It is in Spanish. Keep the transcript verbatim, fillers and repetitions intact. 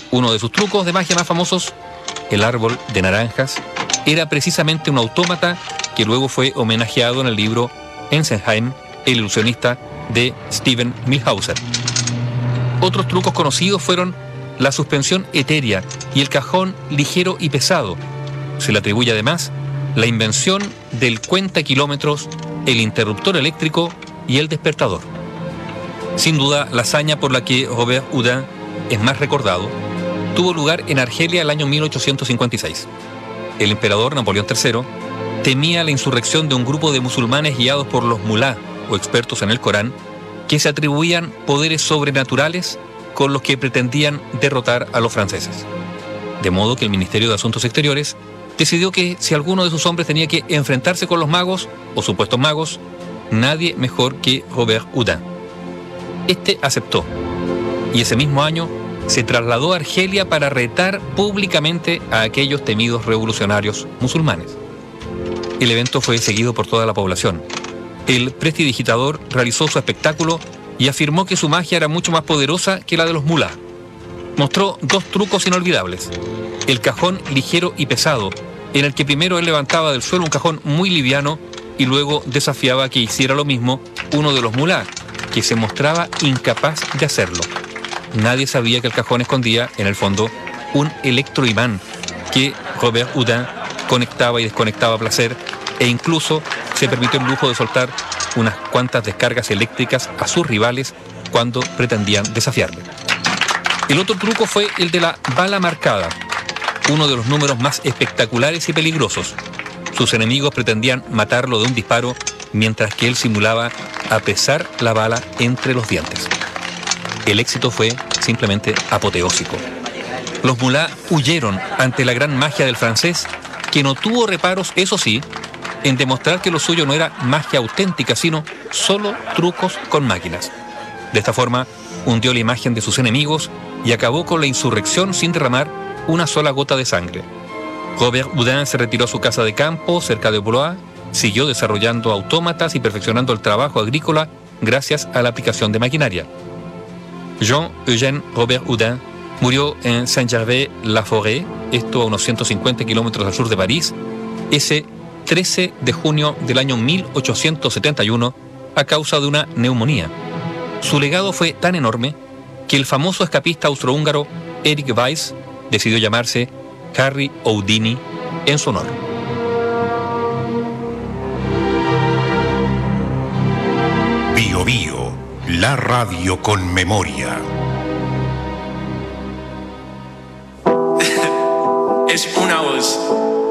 Uno de sus trucos de magia más famosos, el árbol de naranjas, era precisamente un autómata que luego fue homenajeado en el libro Ensenheim, el ilusionista de Steven Milhauser. Otros trucos conocidos fueron la suspensión etérea y el cajón ligero y pesado. Se le atribuye además la invención del cuenta kilómetros, el interruptor eléctrico y el despertador. Sin duda, la hazaña por la que Robert Houdin es más recordado tuvo lugar en Argelia el año mil ochocientos cincuenta y seis. El emperador Napoleón tercero temía la insurrección de un grupo de musulmanes guiados por los mulá, o expertos en el Corán, que se atribuían poderes sobrenaturales con los que pretendían derrotar a los franceses. De modo que el Ministerio de Asuntos Exteriores decidió que si alguno de sus hombres tenía que enfrentarse con los magos, o supuestos magos, nadie mejor que Robert Houdin. Este aceptó, y ese mismo año se trasladó a Argelia para retar públicamente a aquellos temidos revolucionarios musulmanes. El evento fue seguido por toda la población. El prestidigitador realizó su espectáculo y afirmó que su magia era mucho más poderosa que la de los mulá. Mostró dos trucos inolvidables: el cajón ligero y pesado, en el que primero él levantaba del suelo un cajón muy liviano y luego desafiaba a que hiciera lo mismo uno de los mulá, que se mostraba incapaz de hacerlo. Nadie sabía que el cajón escondía, en el fondo, un electroimán que Robert Houdin conectaba y desconectaba a placer, e incluso se permitió el lujo de soltar unas cuantas descargas eléctricas a sus rivales cuando pretendían desafiarle. El otro truco fue el de la bala marcada, uno de los números más espectaculares y peligrosos. Sus enemigos pretendían matarlo de un disparo, mientras que él simulaba apresar la bala entre los dientes. El éxito fue simplemente apoteósico. Los mulá huyeron ante la gran magia del francés, que no tuvo reparos, eso sí, en demostrar que lo suyo no era magia auténtica, sino solo trucos con máquinas. De esta forma, hundió la imagen de sus enemigos y acabó con la insurrección sin derramar una sola gota de sangre. Robert Houdin se retiró a su casa de campo, cerca de Blois, siguió desarrollando autómatas y perfeccionando el trabajo agrícola gracias a la aplicación de maquinaria. Jean-Eugène Robert Houdin murió en Saint-Gervais-la-Forêt, esto a unos ciento cincuenta kilómetros al sur de París, ese trece de junio del año mil ochocientos setenta y uno a causa de una neumonía. Su legado fue tan enorme que el famoso escapista austrohúngaro Erich Weiss decidió llamarse Harry Houdini en su honor. Bio Bio, la radio con memoria. Es una voz.